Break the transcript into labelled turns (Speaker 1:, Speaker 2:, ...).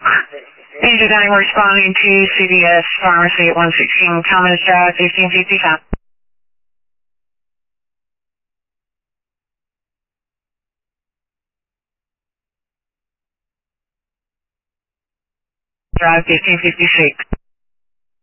Speaker 1: Angel Dining responding to CVS Pharmacy at 116 Commons Drive, 1555. Drive 1556.